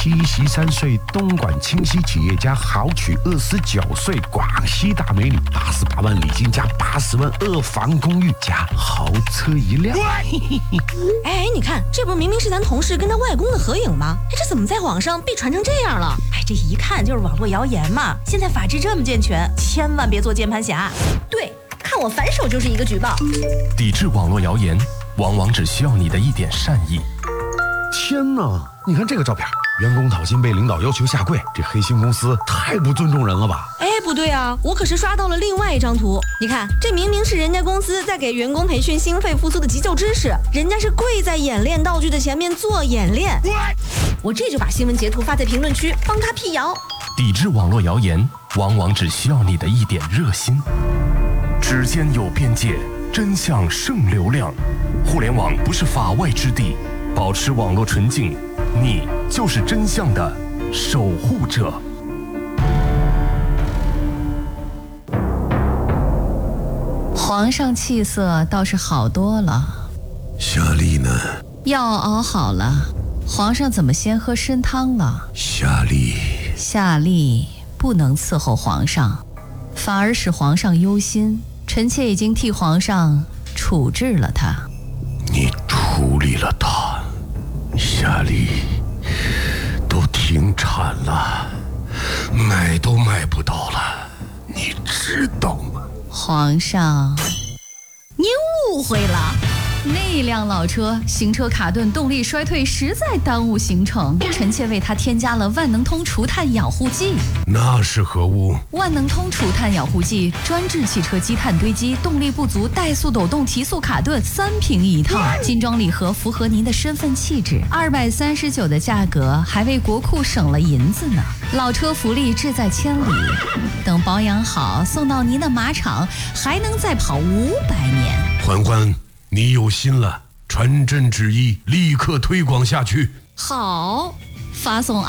73岁东莞清溪企业家豪娶29岁广西大美女，88万礼金加80万2房公寓加豪车一辆。 哎，你看，这不是明明是咱同事跟他外公的合影吗？哎，这怎么在网上被传成这样了？ 哎，这一看就是网络谣言嘛。现在法制这么健全，千万别做键盘侠。 对，看我反手就是一个举报。 抵制网络谣言，往往只需要你的一点善意。 天哪，你看这个照片，员工讨薪被领导要求下跪，这黑心公司太不尊重人了吧？ 哎，不对啊，我可是刷到了另外一张图。你看，这明明是人家公司在给员工培训心肺复苏的急救知识，人家是跪在演练道具的前面做演练。我这就把新闻截图发在评论区，帮他辟谣。 抵制网络谣言，往往只需要你的一点热心。指尖有边界，真相胜流量。互联网不是法外之地，保持网络纯净，你就是真相的守护者。 皇上气色倒是好多了。 夏丽呢？ 药熬好了，皇上怎么先喝参汤了？ 夏丽不能伺候皇上，反而使皇上忧心。臣妾已经替皇上处置了他。 你处理了他？夏丽都停产了，买都买不到了，你知道吗？ 皇上， 您误会了。 那辆老车行车卡顿，动力衰退，实在耽误行程。臣妾为它添加了万能通除碳养护剂。 那是何物？ 万能通除碳养护剂专治汽车积碳堆积、动力不足、怠速抖动、提速卡顿，3瓶一套，精装礼盒，符合您的身份气质。239的价格，还为国库省了银子呢。老车福利志在千里，等保养好，送到您的马场，还能再跑500年。 嬛，你有心了，传朕旨意，立刻推广下去。 好，发送